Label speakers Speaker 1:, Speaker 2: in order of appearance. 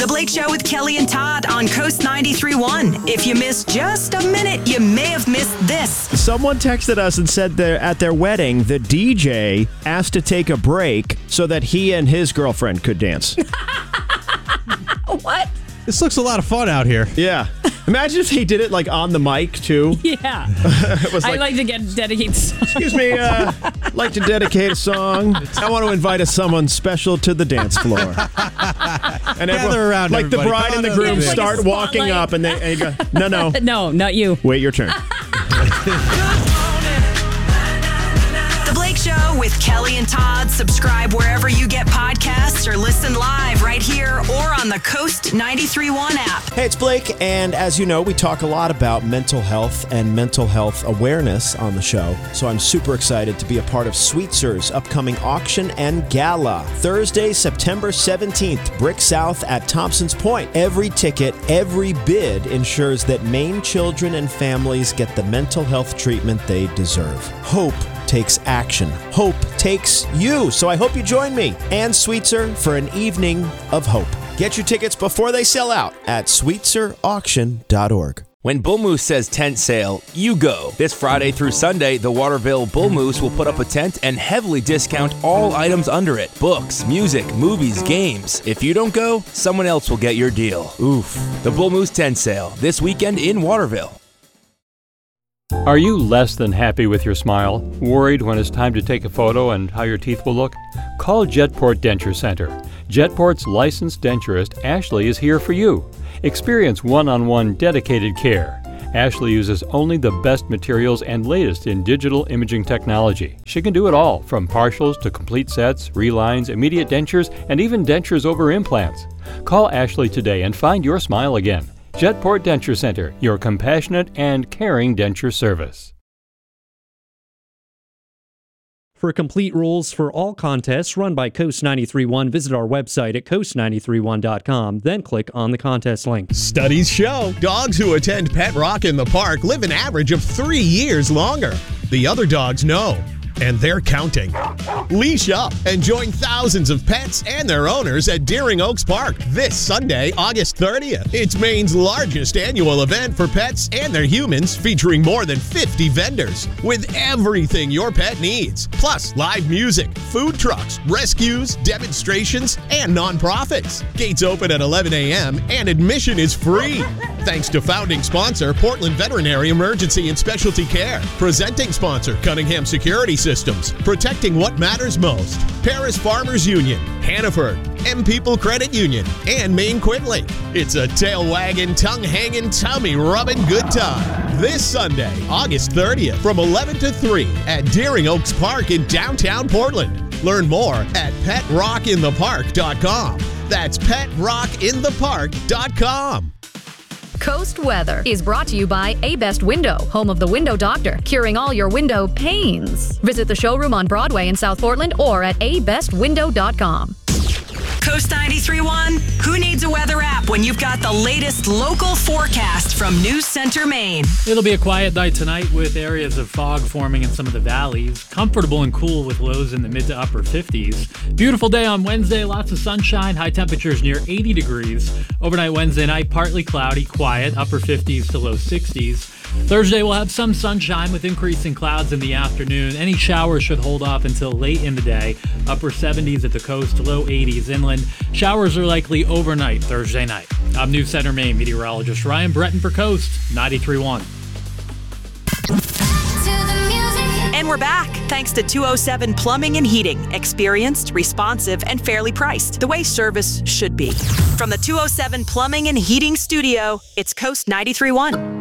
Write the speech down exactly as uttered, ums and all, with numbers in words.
Speaker 1: The Blake Show with Kelly and Todd on Coast ninety-three point one. If you missed just a minute, you may have missed this.
Speaker 2: Someone texted us and said that at their wedding, the D J asked to take a break so that he and his girlfriend could dance.
Speaker 3: What?
Speaker 4: This looks a lot of fun out here.
Speaker 2: Yeah. Imagine if he did it like on the mic too.
Speaker 3: Yeah.
Speaker 2: It was
Speaker 3: I'd
Speaker 2: like,
Speaker 3: like to get dedicated.
Speaker 2: excuse me, uh, I'd like to dedicate a song. I want to invite a someone special to the dance floor. And
Speaker 4: Gather around,
Speaker 2: like the
Speaker 4: everybody.
Speaker 2: bride
Speaker 4: Come
Speaker 2: and the
Speaker 4: on,
Speaker 2: groom
Speaker 4: everybody.
Speaker 2: start
Speaker 3: Like a
Speaker 2: walking
Speaker 3: spotlight.
Speaker 2: up, and they and you go, no, no,
Speaker 3: No, not you.
Speaker 2: wait your turn.
Speaker 1: The Blake Show with Kelly and Todd. Subscribe wherever you get podcasts or listen live right here or on the Coast ninety-three point one app.
Speaker 2: Hey, it's Blake, and as you know, we talk a lot about mental health and mental health awareness on the show, so I'm super excited to be a part of Sweetzer's upcoming auction and gala. Thursday, September seventeenth, Brick South at Thompson's Point. Every ticket, every bid ensures that Maine children and families get the mental health treatment they deserve. Hope takes action. Hope takes you. So I hope you join me and Sweetser for an evening of hope. Get your tickets before they sell out at sweetser auction dot org.
Speaker 5: When Bull Moose says tent sale, you go. This Friday through Sunday, the Waterville Bull Moose will put up a tent and heavily discount all items under it. Books, music, movies, games. If you don't go, someone else will get your deal. Oof. The Bull Moose tent sale, this weekend in Waterville.
Speaker 6: Are you less than happy with your smile? Worried when it's time to take a photo and how your teeth will look? Call Jetport Denture Center. Jetport's licensed denturist, Ashley, is here for you. Experience one-on-one dedicated care. Ashley uses only the best materials and latest in digital imaging technology. She can do it all, from partials to complete sets, relines, immediate dentures, and even dentures over implants. Call Ashley today and find your smile again. Jetport Denture Center, your compassionate and caring denture service.
Speaker 7: For complete rules for all contests run by Coast ninety-three point one, visit our website at coast nine three one dot com, then click on the contest link.
Speaker 8: Studies show dogs who attend Pet Rock in the park live an average of three years longer. The other dogs know, and they're counting. Leash up and join thousands of pets and their owners at Deering Oaks Park this Sunday, August thirtieth. It's Maine's largest annual event for pets and their humans, featuring more than fifty vendors with everything your pet needs. Plus, live music, food trucks, rescues, demonstrations, and nonprofits. Gates open at eleven a.m. and admission is free. Thanks to founding sponsor, Portland Veterinary Emergency and Specialty Care. Presenting sponsor, Cunningham Security Systems. Protecting what matters most. Paris Farmers Union, Hannaford, M People Credit Union, and Maine Quinley. It's a tail-wagging, tongue-hanging, tummy-rubbing good time. This Sunday, August thirtieth, from eleven to three at Deering Oaks Park in downtown Portland. Learn more at pet rock in the park dot com. That's pet rock in the park dot com.
Speaker 9: Coast Weather is brought to you by A-Best Window, home of the Window Doctor, curing all your window pains. Visit the showroom on Broadway in South Portland or at a best window dot com.
Speaker 1: Coast ninety-three point one, who needs a weather app when you've got the latest local forecast from News Center, Maine?
Speaker 10: It'll be a quiet night tonight with areas of fog forming in some of the valleys. Comfortable and cool with lows in the mid to upper fifties. Beautiful day on Wednesday, lots of sunshine, high temperatures near eighty degrees. Overnight Wednesday night, partly cloudy, quiet, upper fifties to low sixties. Thursday, we'll have some sunshine with increasing clouds in the afternoon. Any showers should hold off until late in the day. Upper seventies at the coast, low eighties inland. Showers are likely overnight Thursday night. I'm News Center Maine meteorologist Ryan Breton for Coast ninety-three point one.
Speaker 1: And we're back, thanks to two oh seven Plumbing and Heating. Experienced, responsive, and fairly priced. The way service should be. From the two oh seven Plumbing and Heating Studio, it's Coast ninety-three point one.